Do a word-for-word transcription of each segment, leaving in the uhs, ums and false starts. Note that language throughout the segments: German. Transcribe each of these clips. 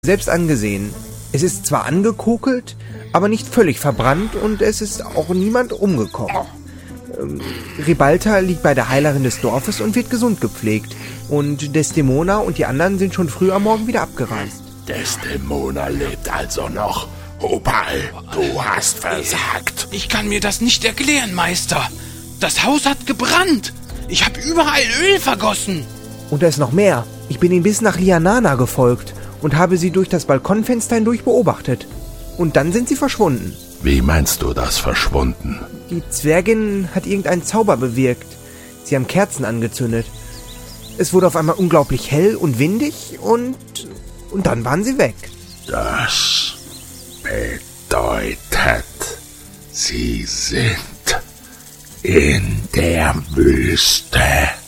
selbst angesehen. Es ist zwar angekokelt, aber nicht völlig verbrannt und es ist auch niemand umgekommen. Ähm, Ribalta liegt bei der Heilerin des Dorfes und wird gesund gepflegt. Und Desdemona und die anderen sind schon früh am Morgen wieder abgereist. Desdemona lebt also noch. Hopal, du hast versagt. Ich kann mir das nicht erklären, Meister. Das Haus hat gebrannt. Ich habe überall Öl vergossen. Und da ist noch mehr. Ich bin ihnen bis nach Lianana gefolgt und habe sie durch das Balkonfenster hindurch beobachtet. Und dann sind sie verschwunden. Wie meinst du das verschwunden? Die Zwergin hat irgendeinen Zauber bewirkt. Sie haben Kerzen angezündet. Es wurde auf einmal unglaublich hell und windig und... und dann waren sie weg. Das bedeutet, sie sind in der Wüste.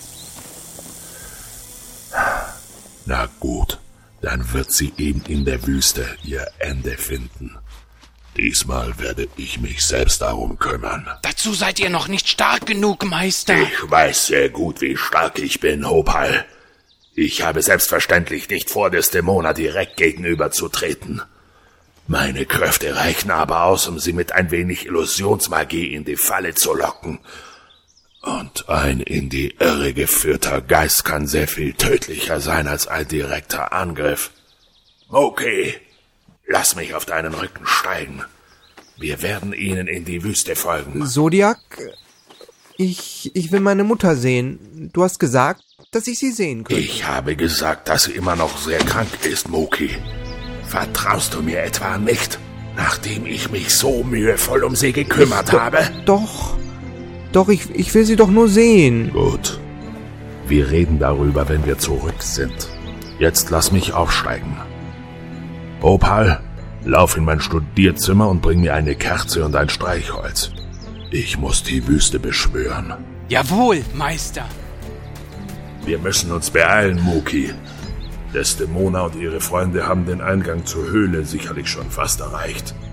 Na gut, dann wird sie eben in der Wüste ihr Ende finden. Diesmal werde ich mich selbst darum kümmern. Dazu seid ihr noch nicht stark genug, Meister. Ich weiß sehr gut, wie stark ich bin, Hopal. Ich habe selbstverständlich nicht vor, Desdemona direkt gegenüberzutreten. Meine Kräfte reichen aber aus, um sie mit ein wenig Illusionsmagie in die Falle zu locken. Und ein in die Irre geführter Geist kann sehr viel tödlicher sein als ein direkter Angriff. Okay, lass mich auf deinen Rücken steigen. Wir werden ihnen in die Wüste folgen. Zodiac, ich, ich will meine Mutter sehen. Du hast gesagt, dass ich sie sehen könnte. Ich habe gesagt, dass sie immer noch sehr krank ist, Moki. Vertraust du mir etwa nicht, nachdem ich mich so mühevoll um sie gekümmert Do- habe? Doch, doch, ich, ich will sie doch nur sehen. Gut. Wir reden darüber, wenn wir zurück sind. Jetzt lass mich aufsteigen. Opal, lauf in mein Studierzimmer und bring mir eine Kerze und ein Streichholz. Ich muss die Wüste beschwören. Jawohl, Meister. Wir müssen uns beeilen, Moki. Desdemona und ihre Freunde haben den Eingang zur Höhle sicherlich schon fast erreicht.